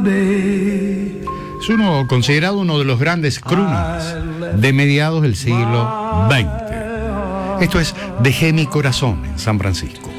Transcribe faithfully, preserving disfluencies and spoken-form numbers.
Es uno considerado uno de los grandes crooners de mediados del siglo veinte. Esto es Dejé mi corazón en San Francisco.